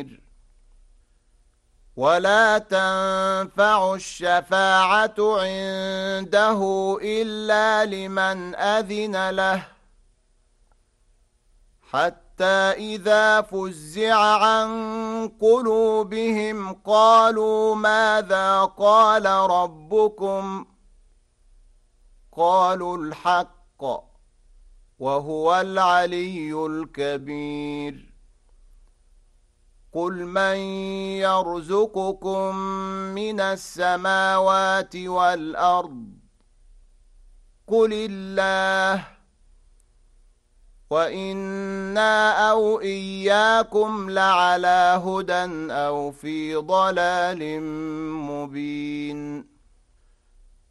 كبير. ولا تنفع الشفاعة عنده إلا لمن أذن له، حتى إذا فزع عن قلوبهم قالوا ماذا قال ربكم؟ قالوا الحق وهو العلي الكبير. قل من يرزقكم من السماوات والأرض؟ قل الله، وإنا أو إياكم لعلى هدى أو في ضلال مبين.